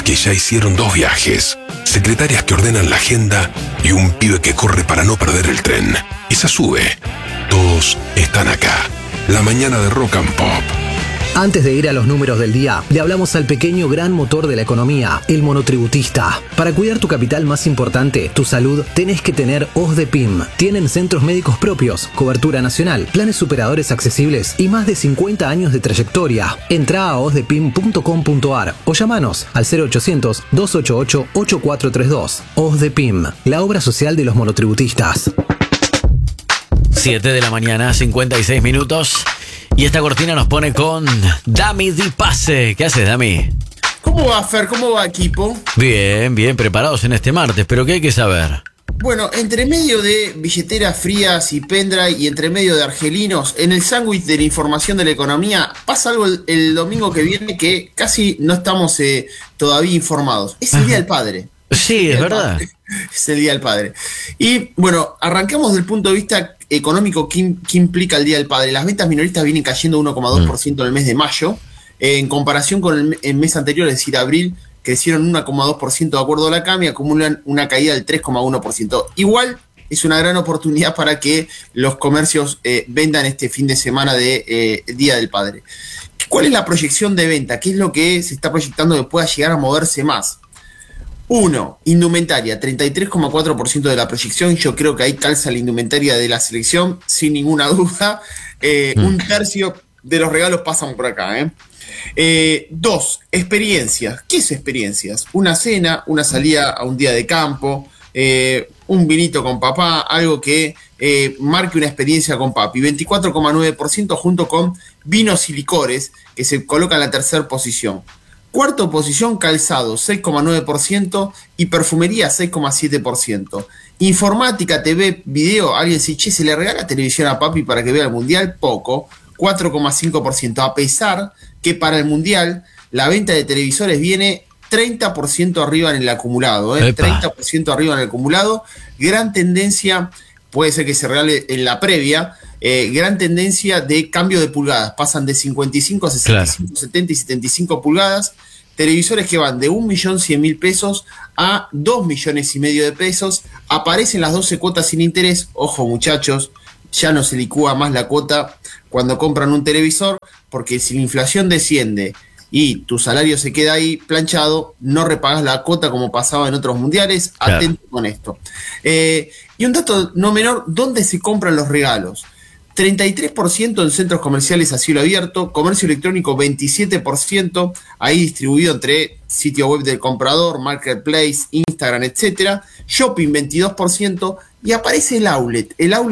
Periodistas que ya hicieron 2 viajes, secretarias que ordenan la agenda y un pibe que corre para no perder el tren. Y se sube. Todos están acá. La mañana de Rock and Pop. Antes de ir a los números del día, le hablamos al pequeño gran motor de la economía, el monotributista. Para cuidar tu capital más importante, tu salud, tenés que tener OSDEPIM. Tienen centros médicos propios, cobertura nacional, planes superadores accesibles y más de 50 años de trayectoria. Entrá a osdepim.com.ar o llamanos al 0800-288-8432. OSDEPIM, la obra social de los monotributistas. 7 de la mañana, 56 minutos. Y esta cortina nos pone con Dami Di Pase. ¿Qué haces, Dami? ¿Cómo va, Fer? ¿Cómo va, equipo? Bien, bien, preparados en este martes. ¿Pero qué hay que saber? Bueno, entre medio de billeteras frías y pendrive y entre medio de argelinos, en el sándwich de la información de la economía, pasa algo el domingo que viene que casi no estamos todavía informados. Es el Día del Padre. Sí, es verdad. Es el Día del Padre. Y bueno, arrancamos del punto de vista económico. ¿Qué implica el Día del Padre? Las ventas minoristas vienen cayendo 1,2% en el mes de mayo. En comparación con el mes anterior, es decir, abril, crecieron 1,2% de acuerdo a la CAM y acumulan una caída del 3,1%. Igual es una gran oportunidad para que los comercios vendan este fin de semana de Día del Padre. ¿Cuál es la proyección de venta? ¿Qué es lo que se está proyectando que pueda llegar a moverse más? 1. Indumentaria, 33,4% de la proyección. Yo creo que ahí calza la indumentaria de la selección, sin ninguna duda. Un tercio de los regalos pasan por acá. 2. Experiencias. ¿Qué es experiencias? Una cena, una salida a un día de campo, un vinito con papá, algo que marque una experiencia con papi. 24,9% junto con vinos y licores, que se coloca en la tercera posición. Cuarta posición, calzado, 6,9% y perfumería, 6,7%. Informática, TV, video, alguien dice, che, ¿se le regala televisión a papi para que vea el Mundial? Poco, 4,5%. A pesar que para el Mundial la venta de televisores viene 30% arriba en el acumulado, 30% arriba en el acumulado. Gran tendencia, puede ser que se regale en la previa, gran tendencia de cambio de pulgadas. Pasan de 55 a 65, claro, 70 y 75 pulgadas. Televisores que van de 1.100.000 pesos a 2,5 millones de pesos. Aparecen las 12 cuotas sin interés. Ojo, muchachos, ya no se licúa más la cuota cuando compran un televisor, porque si la inflación desciende y tu salario se queda ahí planchado, no repagas la cuota como pasaba en otros mundiales. Claro. Atento con esto. Y un dato no menor, ¿dónde se compran los regalos? 33% en centros comerciales a cielo abierto, comercio electrónico 27%, ahí distribuido entre sitio web del comprador, marketplace, Instagram, etcétera. Shopping 22% y aparece el outlet. El outlet